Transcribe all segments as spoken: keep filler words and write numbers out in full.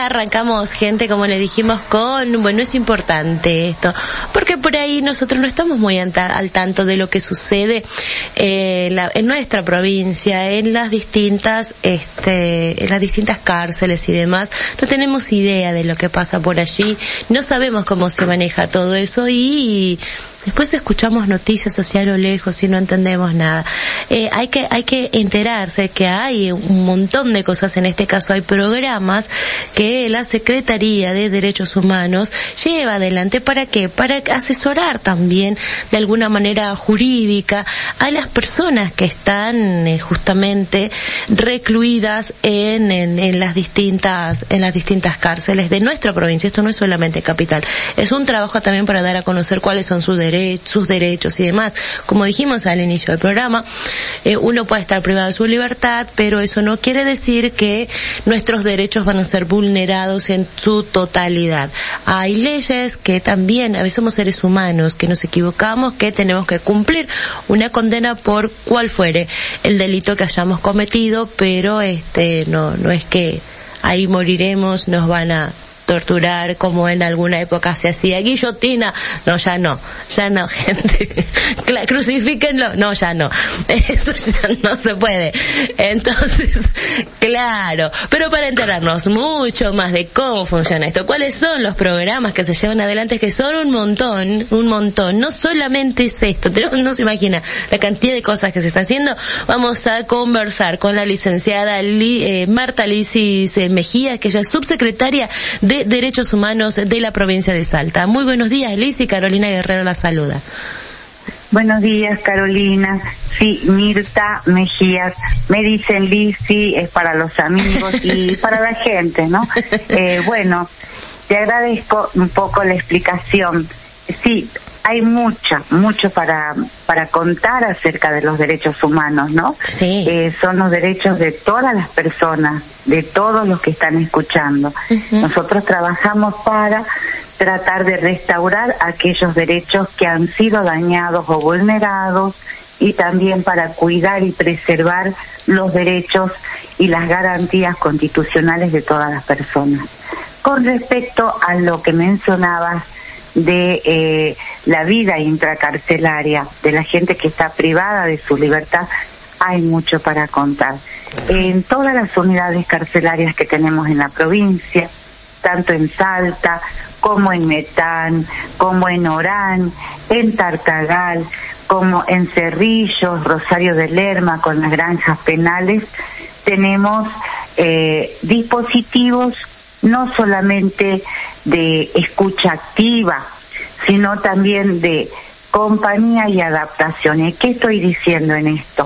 acá arrancamos, gente, como le dijimos, con, bueno, es importante esto, porque por ahí nosotros no estamos muy al tanto de lo que sucede eh, la, en nuestra provincia, en las distintas, este, en las distintas cárceles y demás. No tenemos idea de lo que pasa por allí, no sabemos cómo se maneja todo eso y después escuchamos noticias hacia lo lejos y no entendemos nada. Eh, hay que, hay que enterarse que hay un montón de cosas. En este caso hay programas que la Secretaría de Derechos Humanos lleva adelante. ¿Para qué? Para asesorar también de alguna manera jurídica a las personas que están eh, justamente recluidas en, en, en las distintas, en las distintas cárceles de nuestra provincia. Esto no es solamente capital. Es un trabajo también para dar a conocer cuáles son sus derechos sus derechos y demás. Como dijimos al inicio del programa, eh, uno puede estar privado de su libertad, pero eso no quiere decir que nuestros derechos van a ser vulnerados en su totalidad. Hay leyes que también, a veces somos seres humanos, que nos equivocamos, que tenemos que cumplir una condena por cual fuere el delito que hayamos cometido, pero este no no es que ahí moriremos, nos van a torturar como en alguna época se hacía guillotina. No, ya no, ya no, gente. Crucifíquenlo. No, ya no. Eso ya no se puede. Entonces, claro. Pero para enterarnos mucho más de cómo funciona esto, cuáles son los programas que se llevan adelante, que son un montón, un montón. No solamente es esto, no se imagina la cantidad de cosas que se está haciendo. Vamos a conversar con la licenciada Li, eh, Marta Lisis eh, Mejía, que ella es subsecretaria de Derechos Humanos de la provincia de Salta. Muy buenos días, Liz, y Carolina Guerrero la saluda. Buenos días, Carolina. Sí, Mirta Mejías. Me dicen Liz, sí, es para los amigos y para la gente, ¿no? Eh, bueno, te agradezco un poco la explicación. Sí, hay mucho, mucho para para contar acerca de los derechos humanos, ¿no? Sí. Eh, son los derechos de todas las personas, de todos los que están escuchando. Uh-huh. Nosotros trabajamos para tratar de restaurar aquellos derechos que han sido dañados o vulnerados y también para cuidar y preservar los derechos y las garantías constitucionales de todas las personas. Con respecto a lo que mencionabas de eh, la vida intracarcelaria, de la gente que está privada de su libertad, hay mucho para contar. En todas las unidades carcelarias que tenemos en la provincia, tanto en Salta, como en Metán, como en Orán, en Tartagal, como en Cerrillos, Rosario de Lerma, con las granjas penales, tenemos eh, dispositivos no solamente de escucha activa, sino también de compañía y adaptación. ¿Y qué estoy diciendo en esto?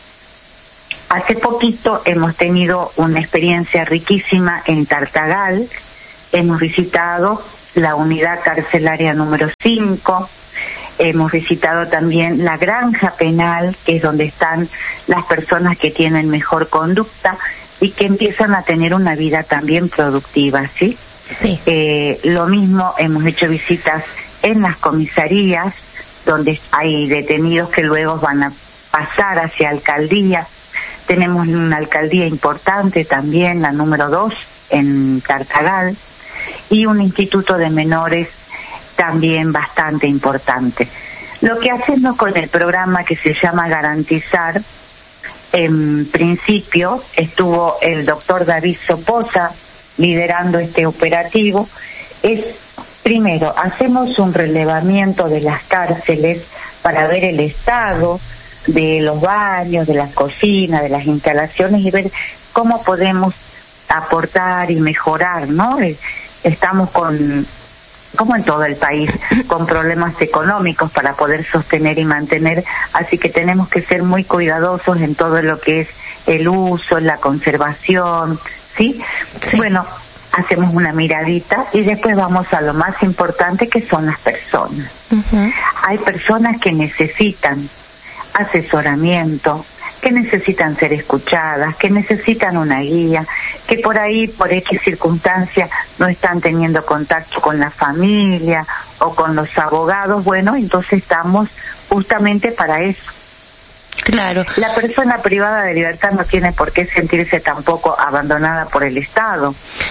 Hace poquito hemos tenido una experiencia riquísima en Tartagal. Hemos visitado la unidad carcelaria número cinco, hemos visitado también la granja penal, que es donde están las personas que tienen mejor conducta y que empiezan a tener una vida también productiva, ¿sí? Sí. Eh, lo mismo, hemos hecho visitas en las comisarías, donde hay detenidos que luego van a pasar hacia alcaldía. Tenemos una alcaldía importante también, la número dos, en Tartagal, y un instituto de menores también bastante importante. Lo que hacemos con el programa que se llama Garantizar, en principio estuvo el doctor David Soposa liderando este operativo, es primero, hacemos un relevamiento de las cárceles para ver el estado de los baños, de las cocinas, de las instalaciones y ver cómo podemos aportar y mejorar, ¿no? Estamos con, como en todo el país, con problemas económicos para poder sostener y mantener, así que tenemos que ser muy cuidadosos en todo lo que es el uso, la conservación, ¿sí? Sí. Bueno, hacemos una miradita y después vamos a lo más importante, que son las personas. Uh-huh. Hay personas que necesitan asesoramiento, que necesitan ser escuchadas, que necesitan una guía, que por ahí, por X circunstancia, no están teniendo contacto con la familia o con los abogados. Bueno, entonces estamos justamente para eso. Claro. La persona privada de libertad no tiene por qué sentirse tampoco abandonada por el Estado.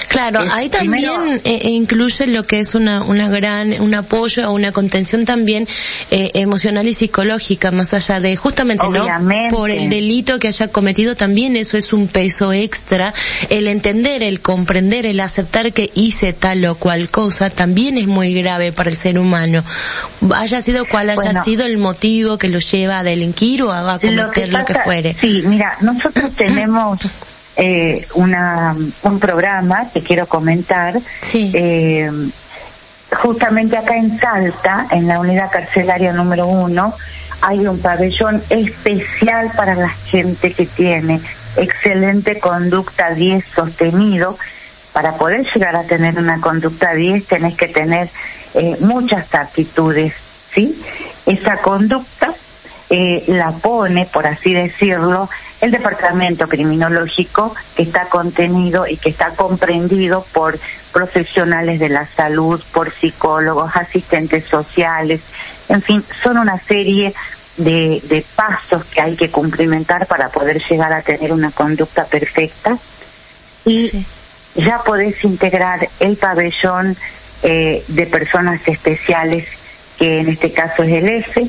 Claro, es, ahí también primero, eh, incluye lo que es una una gran un apoyo o una contención también eh, emocional y psicológica, más allá de justamente obviamente, no por el delito que haya cometido, también eso es un peso extra. El entender, el comprender, el aceptar que hice tal o cual cosa también es muy grave para el ser humano, haya sido cual haya bueno, sido el motivo que lo lleva a delinquir o a cometer lo que, pasa, lo que fuere. Sí, mira, nosotros tenemos eh, una un programa que quiero comentar, sí. eh, justamente acá en Salta, en la unidad carcelaria número uno, hay un pabellón especial para la gente que tiene excelente conducta diez sostenido. Para poder llegar a tener una conducta diez tenés que tener eh, muchas actitudes, ¿sí? Esa conducta eh, la pone, por así decirlo, el departamento criminológico, que está contenido y que está comprendido por profesionales de la salud, por psicólogos, asistentes sociales, en fin, son una serie de, de pasos que hay que cumplimentar para poder llegar a tener una conducta perfecta. Y sí, ya podés integrar el pabellón eh, de personas especiales, que en este caso es el F,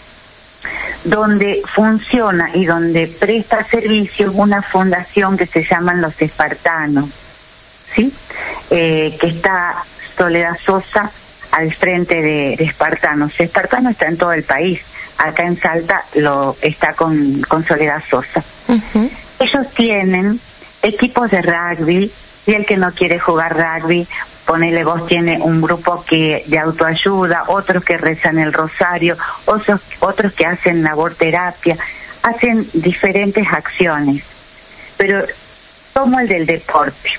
donde funciona y donde presta servicio una fundación que se llaman Los Espartanos, ¿sí? Eh, que está Soledad Sosa al frente de, de Espartanos. Espartanos está en todo el país, acá en Salta lo está con, con Soledad Sosa. Uh-huh. Ellos tienen equipos de rugby, y el que no quiere jugar rugby, ponele vos, tiene un grupo que de autoayuda, otros que rezan el rosario, otros, otros que hacen laborterapia, hacen diferentes acciones. Pero tomo el del deporte.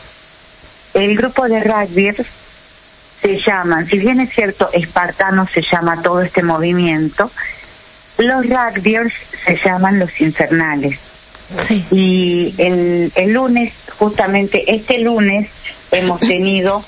El grupo de rugby se llaman, si bien es cierto, Espartanos se llama todo este movimiento, los rugbyers se llaman los infernales. Sí. Y el, el lunes, justamente este lunes, hemos tenido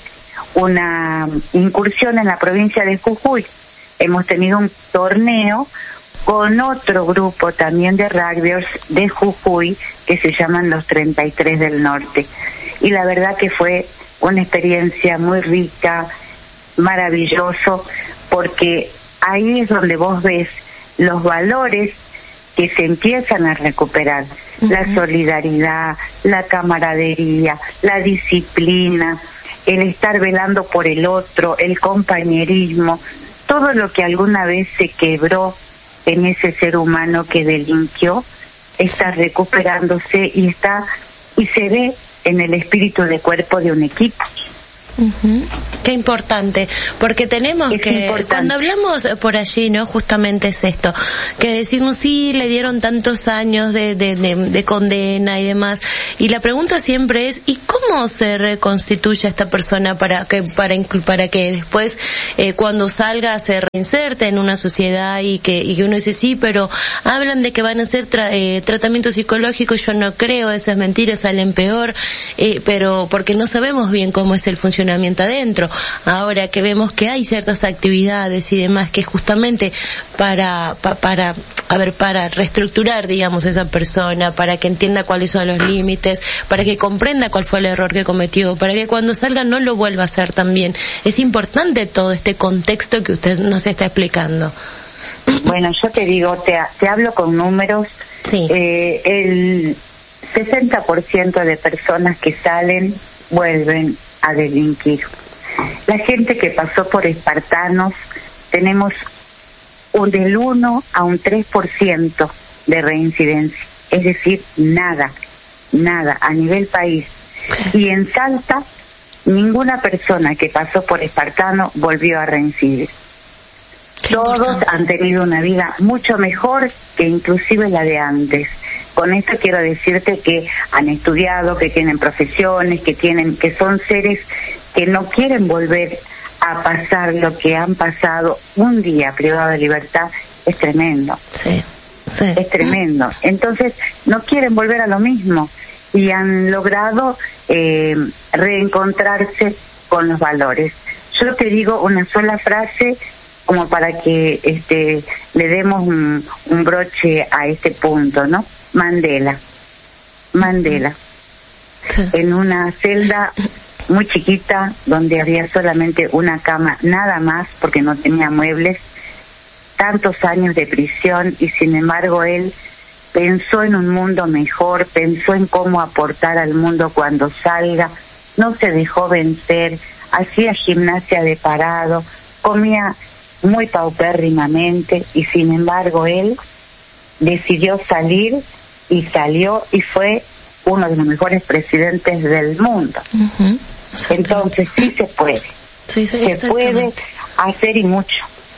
una incursión en la provincia de Jujuy. Hemos tenido un torneo con otro grupo también de rugbyers de Jujuy que se llaman los treinta y tres del Norte. Y la verdad que fue una experiencia muy rica, maravilloso, porque ahí es donde vos ves los valores que se empiezan a recuperar, uh-huh, la solidaridad, la camaradería, la disciplina, el estar velando por el otro, el compañerismo, todo lo que alguna vez se quebró en ese ser humano que delinquió, está recuperándose y está y se ve en el espíritu de cuerpo de un equipo. Uh-huh. Qué importante, porque tenemos es que importante. Cuando hablamos por allí, no, justamente es esto, que decimos sí, le dieron tantos años de, de, de, de condena y demás, y la pregunta siempre es ¿y cómo se reconstituye a esta persona para que para para que después eh, cuando salga se reinserte en una sociedad y que y que uno dice sí, pero hablan de que van a hacer tra- eh, tratamiento psicológico? Yo no creo, esas mentiras salen peor, eh, pero porque no sabemos bien cómo es el funcionamiento adentro. Ahora que vemos que hay ciertas actividades y demás que justamente para pa, para a ver para reestructurar, digamos, esa persona, para que entienda cuáles son los límites, para que comprenda cuál fue el error que cometió, para que cuando salga no lo vuelva a hacer también. Es importante todo este contexto que usted nos está explicando. Bueno, yo te digo, te, te hablo con números. Sí. Eh, el sesenta por ciento de personas que salen vuelven a delinquir. La gente que pasó por Espartanos, tenemos un del uno a un tres por ciento de reincidencia, es decir, nada, nada a nivel país. Y en Salta, ninguna persona que pasó por Espartano volvió a reincidir. Todos han tenido una vida mucho mejor que inclusive la de antes. Con esto quiero decirte que han estudiado, que tienen profesiones, que tienen, que son seres que no quieren volver a pasar lo que han pasado. Un día privado de libertad es tremendo. Sí, sí. Es tremendo. Entonces, no quieren volver a lo mismo y han logrado eh, reencontrarse con los valores. Yo te digo una sola frase como para que este le demos un, un broche a este punto, ¿no? Mandela. Mandela. Sí. En una celda muy chiquita, donde había solamente una cama, nada más, porque no tenía muebles, tantos años de prisión, y sin embargo él pensó en un mundo mejor, pensó en cómo aportar al mundo cuando salga, no se dejó vencer, hacía gimnasia de parado, comía muy paupérrimamente, y sin embargo él decidió salir, y salió, y fue uno de los mejores presidentes del mundo. Uh-huh. Entonces sí se puede, sí, sí, se puede hacer, y mucho.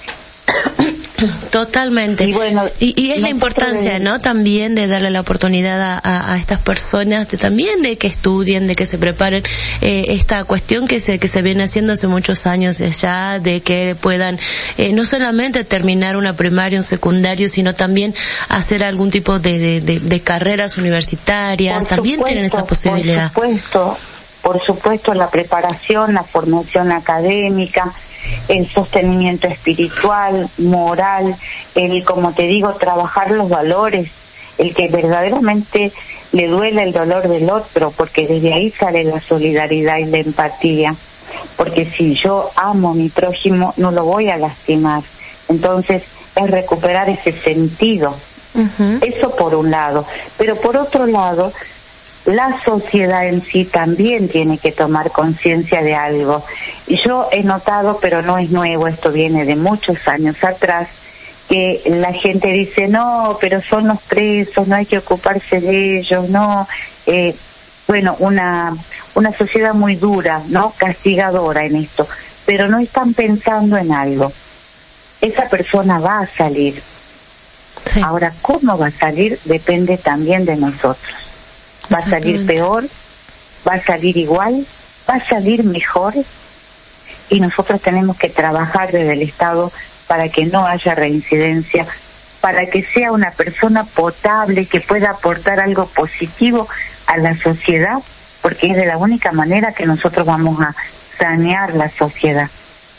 Totalmente. Y, bueno, y, y es la importancia, de... ¿no? También de darle la oportunidad a, a, a estas personas, de, también de que estudien, de que se preparen, eh, esta cuestión que se que se viene haciendo hace muchos años ya, de que puedan eh, no solamente terminar una primaria, un secundario, sino también hacer algún tipo de, de, de, de carreras universitarias. Por también supuesto, tienen esa posibilidad. Por supuesto, por supuesto, la preparación, la formación académica, el sostenimiento espiritual, moral, el, como te digo, trabajar los valores, el que verdaderamente le duele el dolor del otro, porque desde ahí sale la solidaridad y la empatía, porque si yo amo a mi prójimo no lo voy a lastimar, entonces es recuperar ese sentido. Uh-huh. Eso por un lado, pero por otro lado, la sociedad en sí también tiene que tomar conciencia de algo. Y yo he notado, pero no es nuevo, esto viene de muchos años atrás, que la gente dice, no, pero son los presos, no hay que ocuparse de ellos, no. Eh, bueno, una, una sociedad muy dura, ¿no? Castigadora en esto. Pero no están pensando en algo. Esa persona va a salir. Sí. Ahora, ¿cómo va a salir? Depende también de nosotros. ¿Va a salir peor? ¿Va a salir igual? ¿Va a salir mejor? Y nosotros tenemos que trabajar desde el Estado para que no haya reincidencia, para que sea una persona potable, que pueda aportar algo positivo a la sociedad, porque es de la única manera que nosotros vamos a sanear la sociedad.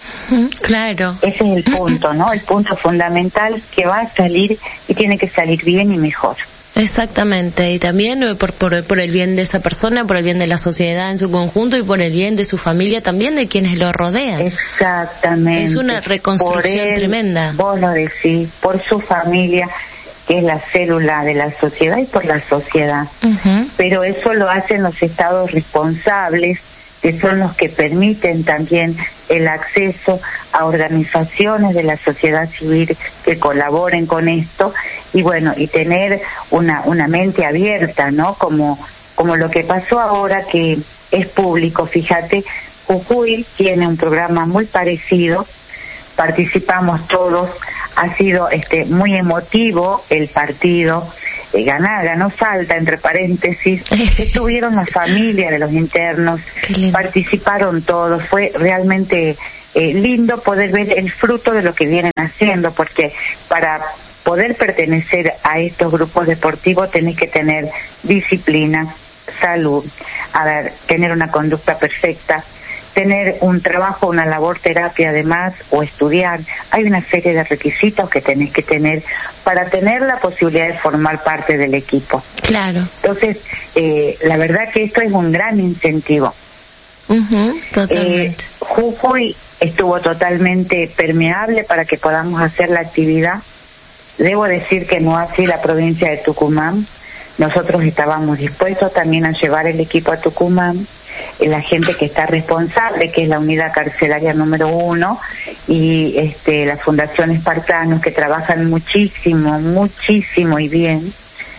Claro. Ese es el punto, ¿no? El punto fundamental, que va a salir y tiene que salir bien y mejor. Exactamente, y también por, por, por el bien de esa persona, por el bien de la sociedad en su conjunto y por el bien de su familia, también de quienes lo rodean. Exactamente. Es una reconstrucción él, tremenda. Vos lo decís, por su familia, que es la célula de la sociedad, y por la sociedad. Uh-huh. Pero eso lo hacen los estados responsables, que son los que permiten también el acceso a organizaciones de la sociedad civil que colaboren con esto, y bueno, y tener una una mente abierta, ¿no? Como como lo que pasó ahora, que es público. Fíjate, Jujuy tiene un programa muy parecido, participamos todos, ha sido este muy emotivo el partido. Eh, ganar, ganó Salta, entre paréntesis, estuvieron la familia de los internos, participaron todos, fue realmente eh, lindo poder ver el fruto de lo que vienen haciendo, porque para poder pertenecer a estos grupos deportivos tenés que tener disciplina, salud, a ver, tener una conducta perfecta, tener un trabajo, una labor terapia además, o estudiar. Hay una serie de requisitos que tenés que tener para tener la posibilidad de formar parte del equipo. Claro. Entonces, eh, la verdad que esto es un gran incentivo. Uh-huh, totalmente. Eh, Jujuy estuvo totalmente permeable para que podamos hacer la actividad. Debo decir que no así la provincia de Tucumán. Nosotros estábamos dispuestos también a llevar el equipo a Tucumán. La gente que está responsable, que es la unidad carcelaria número uno, y este la Fundación Espartanos, que trabajan muchísimo, muchísimo y bien,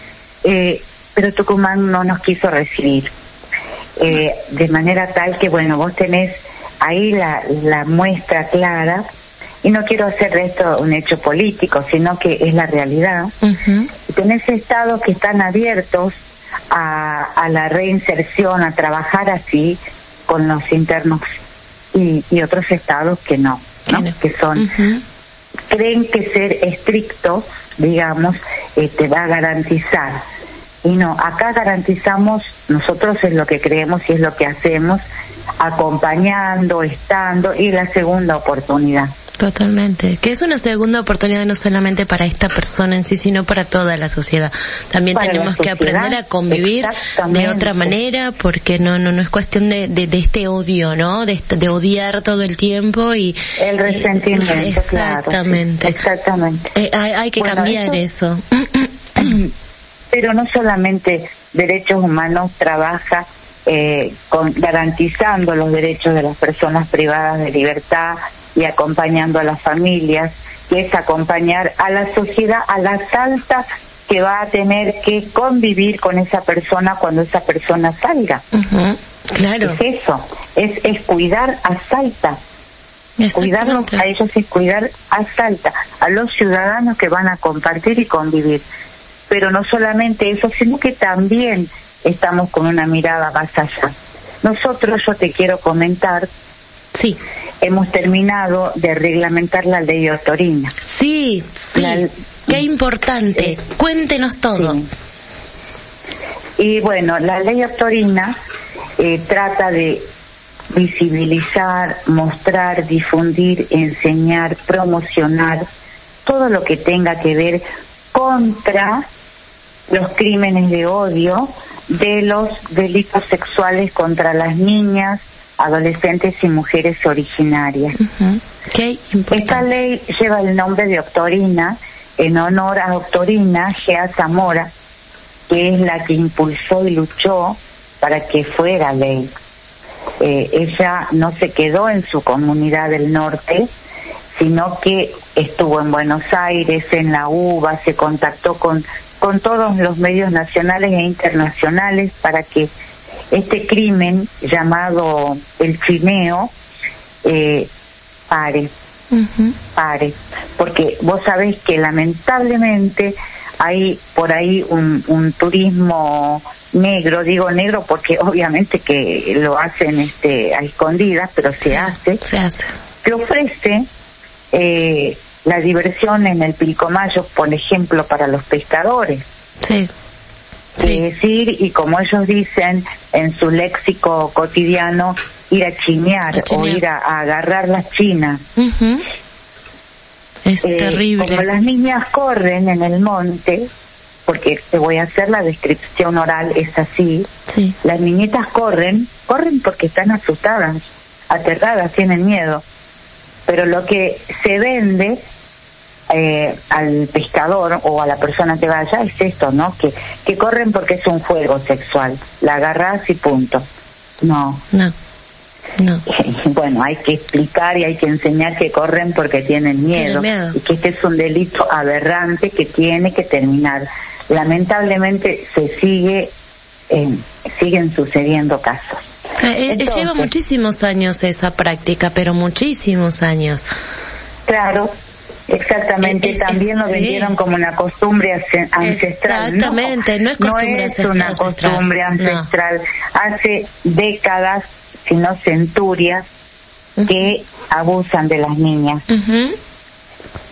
eh, pero Tucumán no nos quiso recibir, eh, de manera tal que, bueno, vos tenés ahí la, la muestra clara, y no quiero hacer de esto un hecho político, sino que es la realidad. Uh-huh. Tenés estados que están abiertos A, a la reinserción, a trabajar así con los internos, y, y otros estados que no, ¿no? Claro. Que son, uh-huh. creen que ser estricto, digamos, eh, te va a garantizar, y no, acá garantizamos, nosotros es lo que creemos y es lo que hacemos, acompañando, estando, y la segunda oportunidad. Totalmente, que es una segunda oportunidad no solamente para esta persona en sí, sino para toda la sociedad. También para tenemos que aprender a convivir de otra manera, porque no no no es cuestión de, de, de este odio, ¿no? De, de odiar todo el tiempo y el resentimiento. Eh, exactamente. Claro, sí, exactamente. Eh, hay, hay que bueno, cambiar eso. eso. Pero no solamente Derechos Humanos trabaja eh, con, garantizando los derechos de las personas privadas de libertad y acompañando a las familias, que es acompañar a la sociedad a la Salta que va a tener que convivir con esa persona cuando esa persona salga. Uh-huh. Claro. Es eso, es, es cuidar a Salta. Cuidarnos a ellos es cuidar a Salta, a los ciudadanos que van a compartir y convivir. Pero no solamente eso, sino que también estamos con una mirada más allá. Nosotros, yo te quiero comentar, sí, hemos terminado de reglamentar la ley Otorina. Sí, sí, la, qué importante. Eh, Cuéntenos todo. Sí. Y bueno, la ley Otorina eh, trata de visibilizar, mostrar, difundir, enseñar, promocionar todo lo que tenga que ver contra los crímenes de odio, de los delitos sexuales contra las niñas, adolescentes y mujeres originarias. Uh-huh. Qué importante. Esta ley lleva el nombre de Otorina en honor a Otorina Gea Zamora, que es la que impulsó y luchó para que fuera ley. Eh, ella no se quedó en su comunidad del norte, sino que estuvo en Buenos Aires, en la U B A, se contactó con, con todos los medios nacionales e internacionales para que este crimen llamado el chineo eh, pare, uh-huh. pare, porque vos sabés que lamentablemente hay por ahí un, un turismo negro, digo negro porque obviamente que lo hacen este a escondidas, pero se sí, hace, se hace, que ofrece eh, la diversión en el Pilcomayo, por ejemplo, para los pescadores. Sí. Sí. Es decir, y como ellos dicen en su léxico cotidiano, ir a chinear, a chinear. o ir a, a agarrar las chinas. Uh-huh. Es eh, terrible. Como las niñas corren en el monte, porque te voy a hacer la descripción oral, es así, sí. Las niñitas corren, corren porque están asustadas, aterradas, tienen miedo, pero lo que se vende Eh, al pescador o a la persona que vaya es esto, ¿no? Que que corren porque es un juego sexual, la agarrás y punto. No. No. No. Bueno, hay que explicar y hay que enseñar que corren porque tienen miedo, Tiene miedo. y que este es un delito aberrante que tiene que terminar. Lamentablemente se sigue, eh, siguen sucediendo casos. Eh, Entonces, lleva muchísimos años esa práctica, pero muchísimos años. Claro. Exactamente, es, también lo sí. vendieron como una costumbre ancestral. Exactamente, no, no es costumbre no es ancestral. una costumbre ancestral. No. Hace décadas, si no centurias, uh-huh. que abusan de las niñas. Uh-huh.